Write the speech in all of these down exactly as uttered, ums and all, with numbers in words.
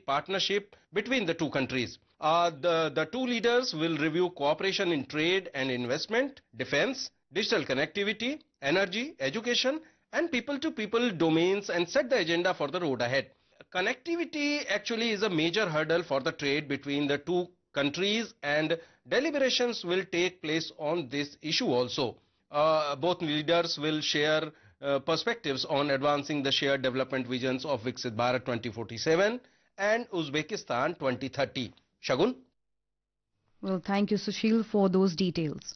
partnership between the two countries. Uh, the, the two leaders will review cooperation in trade and investment, defense, digital connectivity, energy, education, and people-to-people domains and set the agenda for the road ahead. Connectivity actually is a major hurdle for the trade between the two countries, and deliberations will take place on this issue also. Uh, both leaders will share uh, perspectives on advancing the shared development visions of Viksit Bharat twenty forty-seven and Uzbekistan twenty thirty. Shagun? Well, thank you, Sushil, for those details.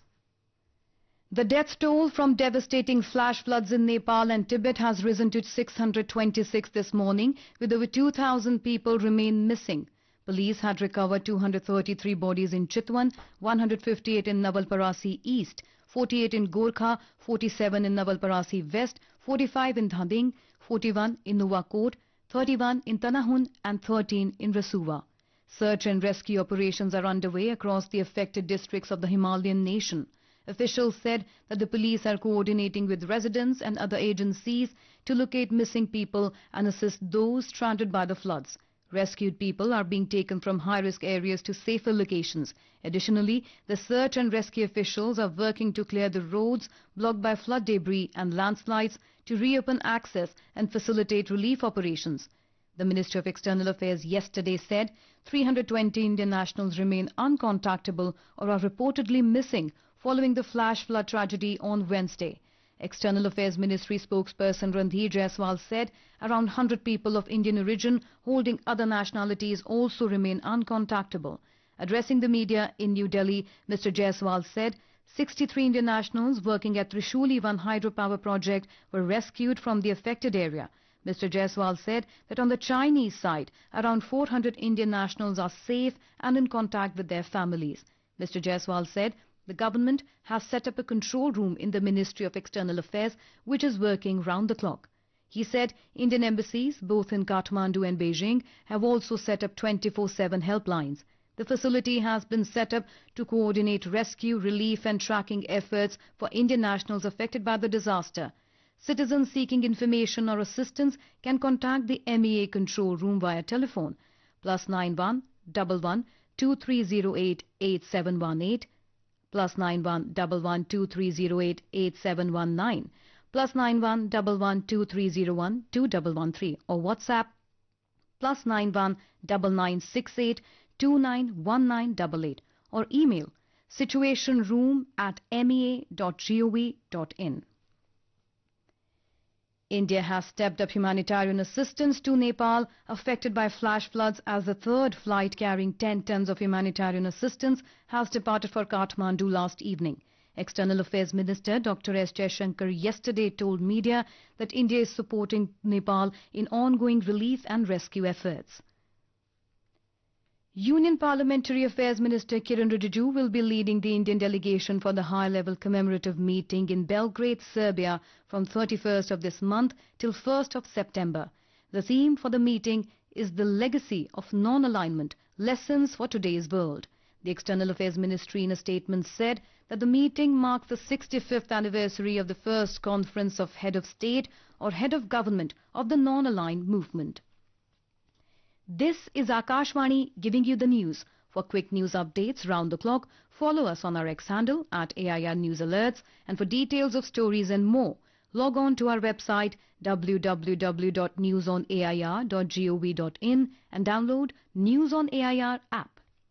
The death toll from devastating flash floods in Nepal and Tibet has risen to six hundred twenty-six this morning, with over two thousand people remain missing. Police had recovered two hundred thirty-three bodies in Chitwan, one hundred fifty-eight in Nawalparasi East, forty-eight in Gorkha, forty-seven in Nawalparasi West, forty-five in Dhading, forty-one in Nuwakot, thirty-one in Tanahun and thirteen in Rasuwa. Search and rescue operations are underway across the affected districts of the Himalayan nation. Officials said that the police are coordinating with residents and other agencies to locate missing people and assist those stranded by the floods. Rescued people are being taken from high-risk areas to safer locations. Additionally, the search and rescue officials are working to clear the roads blocked by flood debris and landslides to reopen access and facilitate relief operations. The Ministry of External Affairs yesterday said three hundred twenty Indian nationals remain uncontactable or are reportedly missing following the flash flood tragedy on Wednesday. External Affairs Ministry spokesperson Randhir Jaiswal said around one hundred people of Indian origin holding other nationalities also remain uncontactable. Addressing the media in New Delhi, Mister Jaiswal said sixty-three Indian nationals working at Trishuli one hydropower project were rescued from the affected area. Mister Jaiswal said that on the Chinese side, around four hundred Indian nationals are safe and in contact with their families. Mister Jaiswal said the government has set up a control room in the Ministry of External Affairs which is working round the clock. He said Indian embassies, both in Kathmandu and Beijing, have also set up twenty-four seven helplines. The facility has been set up to coordinate rescue, relief and tracking efforts for Indian nationals affected by the disaster. Citizens seeking information or assistance can contact the M E A control room via telephone plus nine one one one two three zero eight eight seven one eight, plus nine one one one two three zero eight eight seven one nine, plus nine one one one two three zero one two one one three, or WhatsApp plus nine one nine nine six eight two nine one nine eight eight, or email situationroom at mea dot gov dot in. India has stepped up humanitarian assistance to Nepal affected by flash floods as the third flight carrying ten tons of humanitarian assistance has departed for Kathmandu last evening. External Affairs Minister Doctor S Jaishankar yesterday told media that India is supporting Nepal in ongoing relief and rescue efforts. Union Parliamentary Affairs Minister Kiran Rijiju will be leading the Indian delegation for the high-level commemorative meeting in Belgrade, Serbia from thirty-first of this month till first of September. The theme for the meeting is the legacy of non-alignment, lessons for today's world. The External Affairs Ministry in a statement said that the meeting marks the sixty-fifth anniversary of the first conference of head of state or head of government of the non-aligned movement. This is Akashvani giving you the news. For quick news updates round the clock, follow us on our X handle at A I R News Alerts, and for details of stories and more, log on to our website w w w dot news on a i r dot gov dot in and download News on A I R app.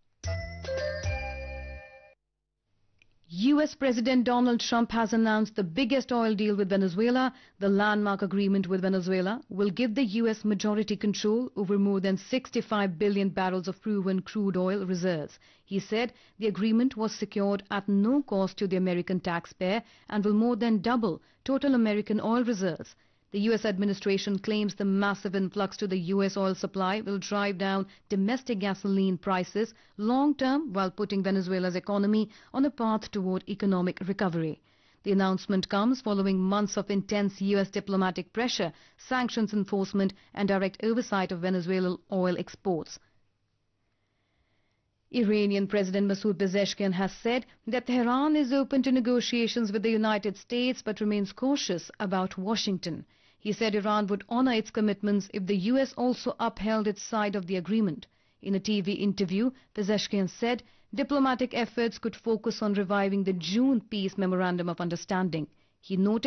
U S President Donald Trump has announced the biggest oil deal with Venezuela. The landmark agreement with Venezuela will give the U S majority control over more than sixty-five billion barrels of proven crude oil reserves. He said the agreement was secured at no cost to the American taxpayer and will more than double total American oil reserves. The U S administration claims the massive influx to the U S oil supply will drive down domestic gasoline prices long term while putting Venezuela's economy on a path toward economic recovery. The announcement comes following months of intense U S diplomatic pressure, sanctions enforcement and direct oversight of Venezuelan oil exports. Iranian President Masoud Pezeshkian has said that Tehran is open to negotiations with the United States but remains cautious about Washington. He said Iran would honor its commitments if the U S also upheld its side of the agreement. In a T V interview, Pezeshkian said diplomatic efforts could focus on reviving the June peace memorandum of understanding. He noted